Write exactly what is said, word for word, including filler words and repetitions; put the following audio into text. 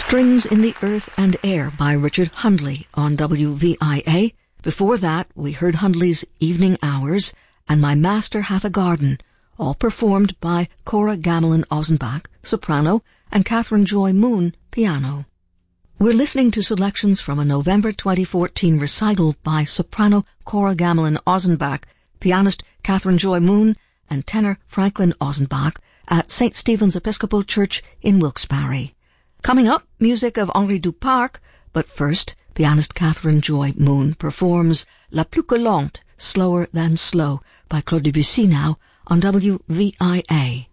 Strings in the Earth and Air by Richard Hundley on W V I A. Before that, we heard Hundley's Evening Hours and My Master Hath a Garden, all performed by Cora Gamelin Ozenbach, soprano, and Catherine Joy Moon, piano. We're listening to selections from a November twenty fourteen recital by soprano Cora Gamelin Ozenbach, pianist Catherine Joy Moon, and tenor Franklin Ozenbach at Saint Stephen's Episcopal Church in Wilkes-Barre. Coming up, music of Henri Duparc, but first, pianist Catherine Joy Moon performs La Plus que Lente, Slower Than Slow, by Claude Debussy now on W V I A.